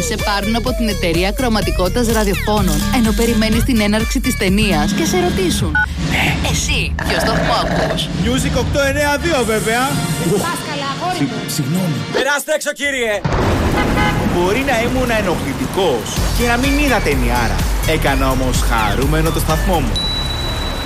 σε πάρουν από την εταιρεία ακροαματικότητας ραδιοφώνων, ενώ περιμένεις την έναρξη της ταινίας και σε ρωτήσουν: εσύ, ποιο σταθμό ακούς? Music 892 βέβαια. Πας καλά, αγόρι μου. Συγγνώμη. Περάστε έξω, κύριε. Μπορεί να ήμουν ενοχλητικός και να μην είδα ταινιάρα. Έκανα όμως χαρούμενο το σταθμό μου.